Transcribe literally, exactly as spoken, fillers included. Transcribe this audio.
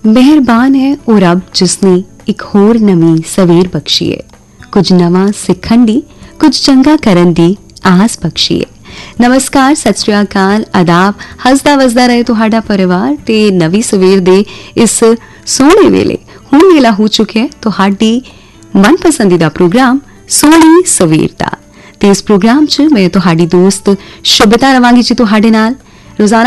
ਮਿਹਰਬਾਨ ਹੈ ਉਹ ਰੱਬ ਜਿਸਨੇ ਇੱਕ ਹੋਰ ਨਵੀਂ ਸਵੇਰ ਬਖਸ਼ੀ ਹੈ, ਕੁਝ ਨਵਾਂ ਸਿੱਖਣ ਦੀ, ਕੁਝ ਚੰਗਾ ਕਰਨ ਦੀ ਆਸ ਬਖਸ਼ੀ ਹੈ। ਨਮਸਕਾਰ, ਸਤਿ ਸ਼੍ਰੀ ਅਕਾਲ, ਆਦਾਬ। ਹੱਸਦਾ ਵਸਦਾ ਰਹੇ ਤੁਹਾਡਾ ਪਰਿਵਾਰ ਤੇ ਨਵੀਂ ਸਵੇਰ ਦੇ ਇਸ ਸੋਹਣੇ ਵੇਲੇ ਹੁਣ ਵੇਲਾ ਹੋ ਚੁੱਕਿਆ ਤੁਹਾਡੀ ਮਨਪਸੰਦੀਦਾ ਪ੍ਰੋਗਰਾਮ ਸੋਹਣੀ ਸਵੇਰ ਦਾ। ਤੇ ਇਸ ਪ੍ਰੋਗਰਾਮ 'ਚ ਮੈਂ ਤੁਹਾਡੀ ਦੋਸਤ ਸ਼ੁਭਤਾ ਰਵਾਂਗੀ ਜੀ ਤੁਹਾਡੇ ਨਾਲ ਰੋਜ਼ਾਨਾ